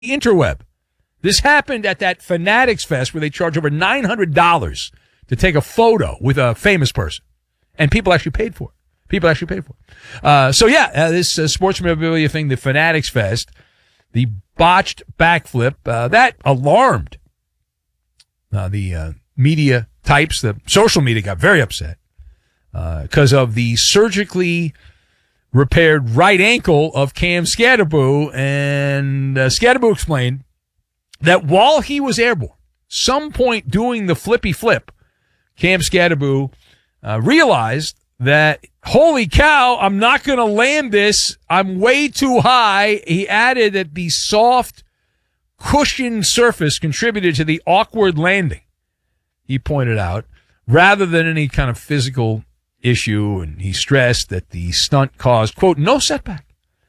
interweb. This happened at that Fanatics Fest where they charge over $900 to take a photo with a famous person. And people actually paid for it. This sports memorabilia thing, the Fanatics Fest, the botched backflip, that alarmed the media types. The social media got very upset because of the surgically repaired right ankle of Cam Skattebo. And Skattebo explained that while he was airborne, some point doing the flippy flip, Cam Skattebo realized that, holy cow, I'm not going to land this. I'm way too high. He added that the soft, cushioned surface contributed to the awkward landing, he pointed out, rather than any kind of physical issue. And he stressed that the stunt caused, quote, no setback,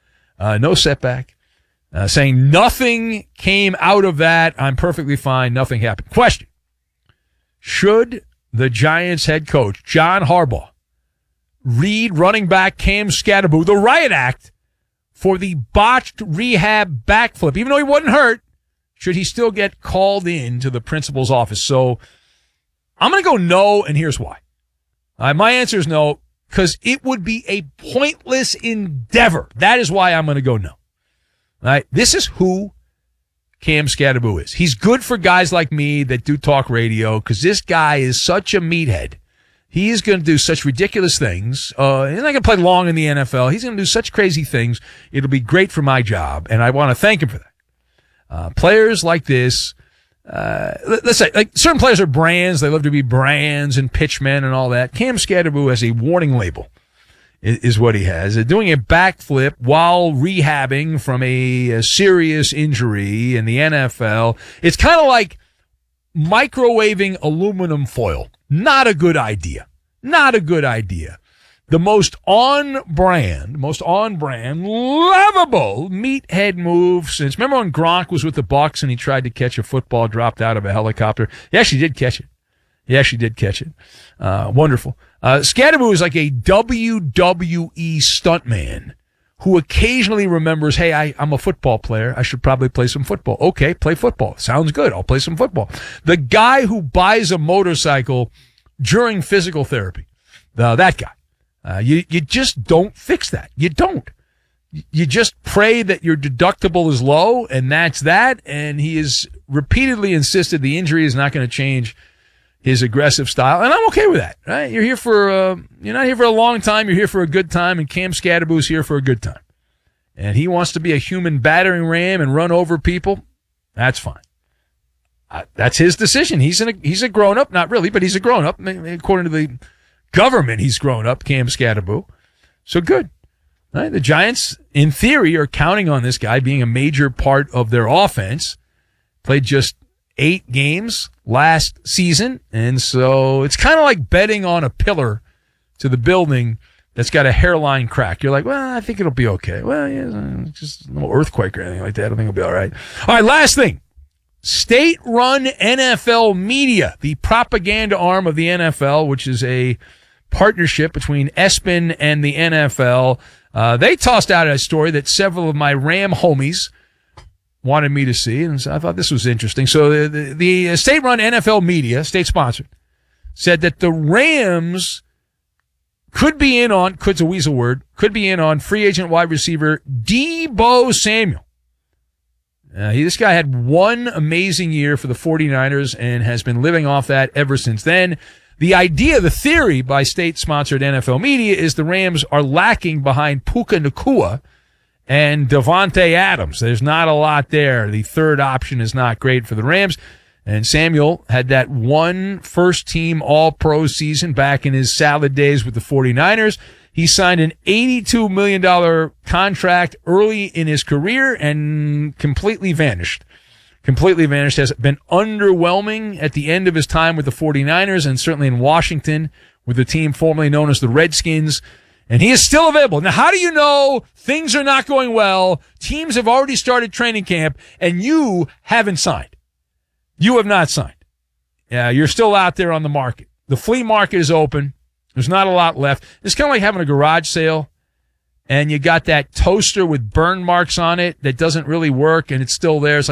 saying nothing came out of that. I'm perfectly fine. Nothing happened. Question: should the Giants head coach, John Harbaugh, read running back Cam Skattebo the riot act for the botched rehab backflip? Even though he wasn't hurt, should he still get called in to the principal's office? So I'm going to go no, and here's why. My answer is no, because it would be a pointless endeavor. That is why I'm going to go no. All right? This is who Cam Skattebo is. He's good for guys like me that do talk radio, because this guy is such a meathead. He is going to do such ridiculous things. He's not going to play long in the NFL. He's going to do such crazy things. It'll be great for my job, and I want to thank him for that. Players like this, let's say, like, certain players are brands. They love to be brands and pitchmen and all that. Cam Skattebo has a warning label, is what he has. Doing a backflip while rehabbing from a serious injury in the NFL. It's kind of like microwaving aluminum foil. Not a good idea. The most on-brand, lovable meathead move since, remember when Gronk was with the Bucs and he tried to catch a football dropped out of a helicopter? He actually did catch it. Wonderful. Skattebo is like a WWE stuntman who occasionally remembers, hey, I'm a football player. I should probably play some football. Okay, play football. Sounds good. I'll play some football. The guy who buys a motorcycle during physical therapy, that guy. You just don't fix that. You don't. You just pray that your deductible is low, and that's that. And he has repeatedly insisted the injury is not going to change his aggressive style, and I'm okay with that. Right? You're not here for a long time. You're here for a good time, and Cam Skattebo's here for a good time. And he wants to be a human battering ram and run over people. That's fine. That's his decision. He's a grown up, not really, but he's a grown up. According to the government, he's grown up. Cam Skattebo, so good. Right? The Giants, in theory, are counting on this guy being a major part of their offense. Played just 8 games last season, and so it's kind of like betting on a pillar to the building that's got a hairline crack. You're like, well, I think it'll be okay. Well, yeah, just no earthquake or anything like that. I think it'll be all right. All right, last thing. State-run NFL Media, the propaganda arm of the NFL, which is a partnership between ESPN and the NFL. They tossed out a story that several of my Ram homies wanted me to see, and so I thought this was interesting. So the state-run NFL Media, state-sponsored, said that the Rams could be in on, could's a weasel word, could be in on free agent wide receiver Deebo Samuel. This guy had one amazing year for the 49ers and has been living off that ever since then. The idea, the theory by state-sponsored NFL Media is the Rams are lacking behind Puka Nacua and Davante Adams. There's not a lot there. The third option is not great for the Rams. And Samuel had that one first-team All-Pro season back in his salad days with the 49ers. He signed an $82 million contract early in his career and completely vanished. Has been underwhelming at the end of his time with the 49ers and certainly in Washington with the team formerly known as the Redskins. And he is still available. Now, how do you know things are not going well? Teams have already started training camp, and you haven't signed. You have not signed. You're still out there on the market. The flea market is open. There's not a lot left. It's kind of like having a garage sale, and you got that toaster with burn marks on it that doesn't really work, and it's still there. It's